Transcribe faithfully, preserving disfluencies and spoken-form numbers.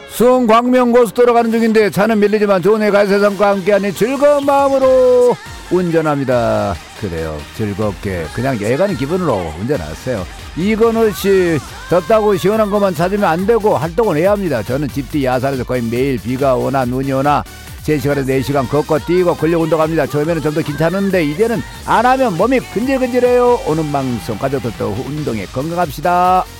수원 광명 고속도로 가는 중인데 차는 밀리지만 좋은 애 가세상과 함께하니 즐거운 마음으로 운전합니다. 그래요, 즐겁게 그냥 여행가는 기분으로 운전하세요. 이건우씨, 덥다고 시원한 것만 찾으면 안되고 활동을 해야 합니다. 저는 집뒤 야산에서 거의 매일 비가 오나 눈이 오나 세 시간에서 네 시간 걷고 뛰고 근력 운동합니다. 처음에는 좀 더 괜찮은데 이제는 안하면 몸이 근질근질해요. 오는 방송 가족들도 운동에 건강합시다.